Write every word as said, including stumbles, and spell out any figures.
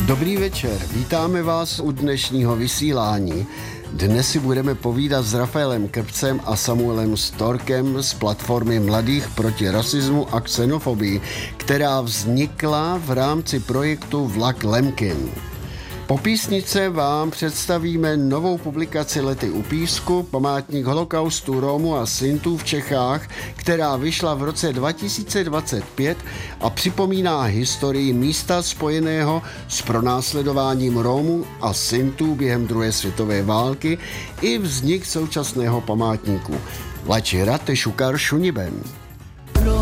Dobrý večer, vítáme vás u dnešního vysílání. Dnes si budeme povídat s Rafaelem Krpcem a Samuelem Storkem z platformy Mladých proti rasismu a xenofobii, která vznikla v rámci projektu Vlak Lemkin. Po písnice vám představíme novou publikaci Lety u písku, památník holokaustu Rómů a Sintů v Čechách, která vyšla v roce dva tisíce dvacet pět a připomíná historii místa spojeného s pronásledováním Rómů a Sintů během druhé světové války i vznik současného památníku. Lačira te šukar šuniben.